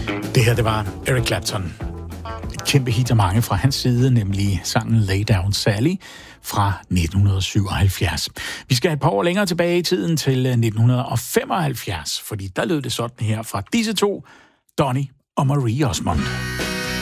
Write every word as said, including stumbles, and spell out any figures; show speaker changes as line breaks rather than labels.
Det her, det var Eric Clapton. Et kæmpe hit af mange fra hans side, nemlig sangen Lay Down Sally fra nitten syvoghalvfjerds. Vi skal et par år længere tilbage i tiden til nitten femoghalvfjerds, fordi der lød det sådan her fra disse to, Donny og Marie Osmond.